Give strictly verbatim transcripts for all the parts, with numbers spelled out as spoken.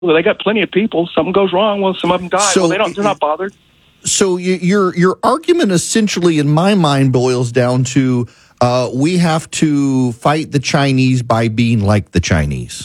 Well, they got plenty of people. Something goes wrong. Well, some of them die. So, well, they don't. They're not bothered. So you, your your argument essentially, in my mind, boils down to uh, we have to fight the Chinese by being like the Chinese.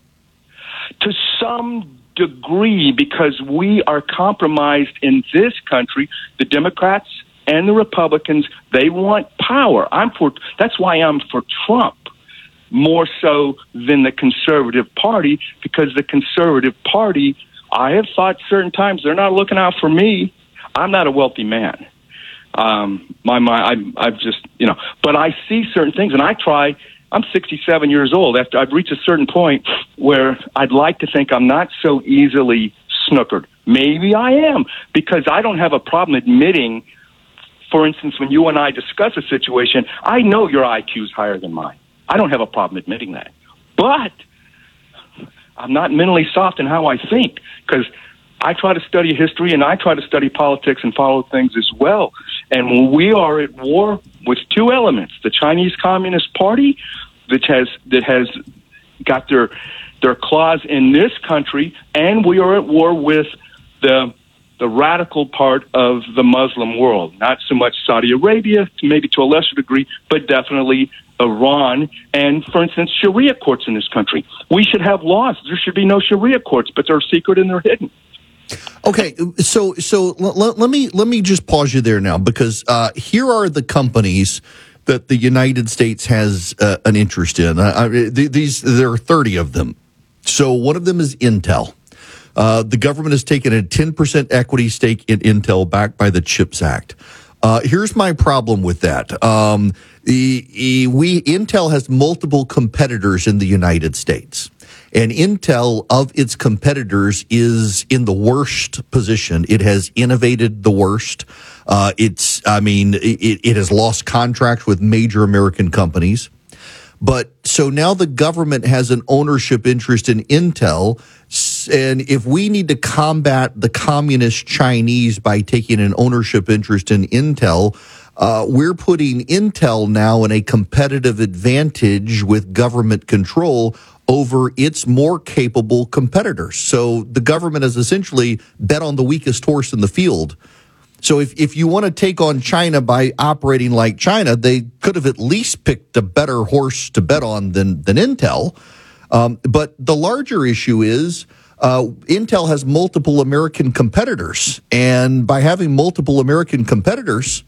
To some degree, because we are compromised in this country. The Democrats and the Republicans, they want power. I'm for. That's why I'm for Trump more so than the Conservative Party, because the Conservative Party, I have thought certain times they're not looking out for me. I'm not a wealthy man. Um, my, my, I, I've just, you know, but I see certain things, and I try. I'm sixty-seven years old. After I've reached a certain point where I'd like to think I'm not so easily snookered. Maybe I am, because I don't have a problem admitting, for instance, when you and I discuss a situation, I know your I Q is higher than mine. I don't have a problem admitting that. But I'm not mentally soft in how I think, because I try to study history and I try to study politics and follow things as well. And when we are at war with two elements, the Chinese Communist Party, that has that has got their their claws in this country, and we are at war with the the radical part of the Muslim world. Not so much Saudi Arabia, maybe to a lesser degree, but definitely Iran, and, for instance, Sharia courts in this country. We should have laws. There should be no Sharia courts, but they're secret and they're hidden. Okay, so so let, let me let me just pause you there now, because uh, here are the companies that the United States has uh, an interest in. Uh, these there are thirty of them. So one of them is Intel. Uh, the government has taken a ten percent equity stake in Intel, backed by the CHIPS Act. Uh, here's my problem with that. Um, the, the, we Intel has multiple competitors in the United States, and Intel, of its competitors, is in the worst position. It has innovated the worst. Uh, it's, I mean, it, it has lost contracts with major American companies. But so now the government has an ownership interest in Intel, and if we need to combat the communist Chinese by taking an ownership interest in Intel, uh, we're putting Intel now in a competitive advantage with government control over its more capable competitors. So the government has essentially bet on the weakest horse in the field. So if, if you want to take on China by operating like China, they could have at least picked a better horse to bet on than, than Intel. Um, but the larger issue is uh, Intel has multiple American competitors. And by having multiple American competitors,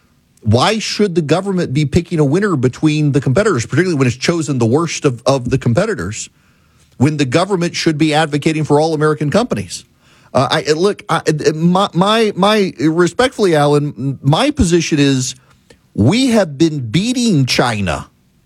why should the government be picking a winner between the competitors, particularly when it's chosen the worst of, of the competitors, when the government should be advocating for all American companies? Uh, I look, I, my, my, my, respectfully, Alan, my position is we have been beating China.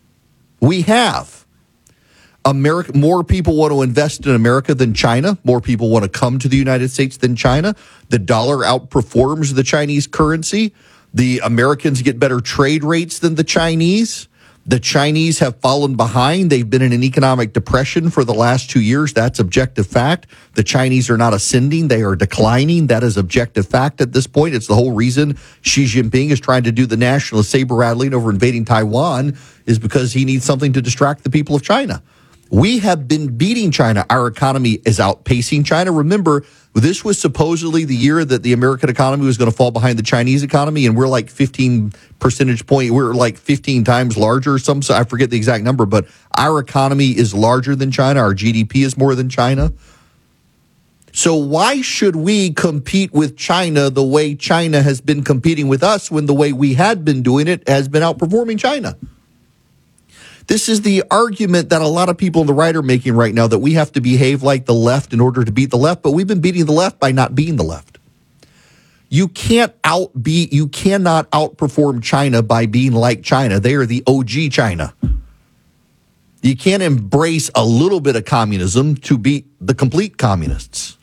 We have. America, more people want to invest in America than China. More people want to come to the United States than China. The dollar outperforms the Chinese currency. The Americans get better trade rates than the Chinese. The Chinese have fallen behind. They've been in an economic depression for the last two years. That's objective fact. The Chinese are not ascending. They are declining. That is objective fact at this point. It's the whole reason Xi Jinping is trying to do the nationalist saber rattling over invading Taiwan, is because he needs something to distract the people of China. We have been beating China. Our economy is outpacing China. Remember, this was supposedly the year that the American economy was going to fall behind the Chinese economy, and we're like fifteen percentage point. We're like fifteen times larger. Some, I forget the exact number, but our economy is larger than China. Our G D P is more than China. So why should we compete with China the way China has been competing with us, when the way we had been doing it has been outperforming China? This is the argument that a lot of people on the right are making right now, that we have to behave like the left in order to beat the left, but we've been beating the left by not being the left. You can't outbeat, you cannot outperform China by being like China. They are the O G China. You can't embrace a little bit of communism to beat the complete communists.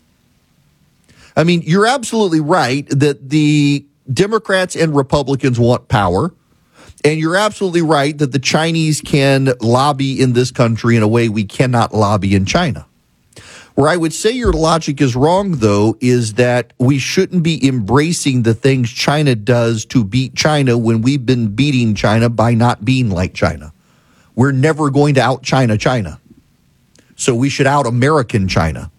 I mean, you're absolutely right that the Democrats and Republicans want power. And you're absolutely right that the Chinese can lobby in this country in a way we cannot lobby in China. Where I would say your logic is wrong, though, is that we shouldn't be embracing the things China does to beat China when we've been beating China by not being like China. We're never going to out-China China. So we should out-American China.